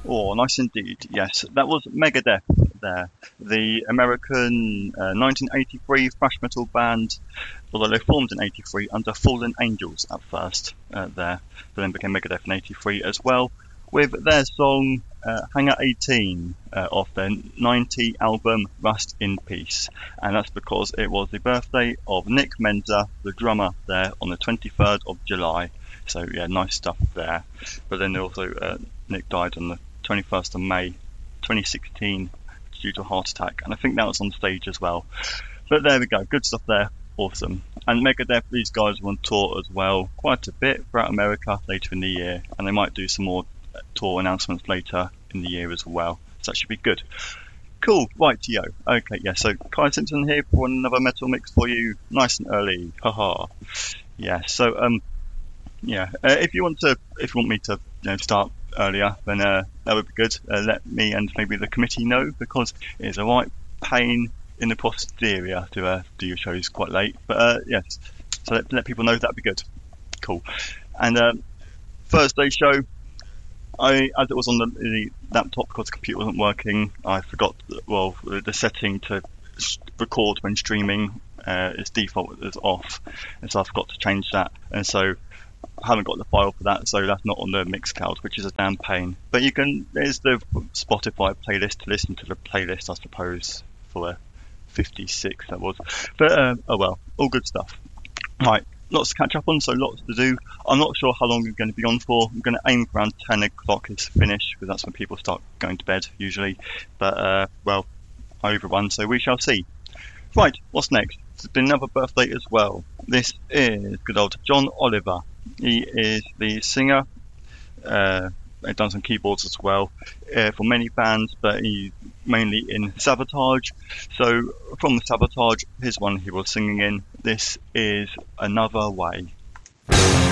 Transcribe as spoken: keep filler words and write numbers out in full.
Oh, nice indeed. Yes, that was Megadeth there, the American uh, nineteen eighty-three thrash metal band, although they formed in eighty-three under Fallen Angels at first uh, there, but then became Megadeth in eighty-three as well, with their song uh, Hangar eighteen uh, off their ninety album Rust in Peace. And that's because it was the birthday of Nick Menza, the drummer there, on the twenty-third of July. So yeah, nice stuff there. But then also uh, Nick died on the twenty-first of May twenty sixteen due to a heart attack, and I think that was on stage as well. But there we go, good stuff there, awesome. And Megadeth, these guys are on tour as well, quite a bit throughout America later in the year, and they might do some more tour announcements later in the year as well, so that should be good. Cool, right, yo. Okay, yeah, so Kai Simpson here for another metal mix for you, nice and early, haha. Yeah, so um yeah, uh, if you want to, if you want me to, you know, start earlier, then uh, that would be good. Uh, let me and maybe the committee know, because it's a right pain in the posterior to uh, do your shows quite late. But uh, yes, so let, let people know, that'd be good. Cool. And um, Thursday show, I as it was on the, the laptop because the computer wasn't working, I forgot well the setting to record when streaming. Uh, its default is off, and so I forgot to change that, and so I haven't got the file for that, so that's not on the Mixcloud, which is a damn pain. But you can, there's the Spotify playlist to listen to the playlist, I suppose, for fifty-six that was. But uh, oh well, all good stuff. Right, lots to catch up on, so lots to do. I'm not sure how long I'm going to be on for. I'm going to aim for around ten o'clock is finished, because that's when people start going to bed usually. But uh, well, I overrun, so we shall see. Right, what's next? There's been another birthday as well. This is good old John Oliver. He is the singer. Uh, he's done some keyboards as well uh, for many bands, but he's mainly in Sabotage. So from the Sabotage, here's one he was singing in. This is Another Way.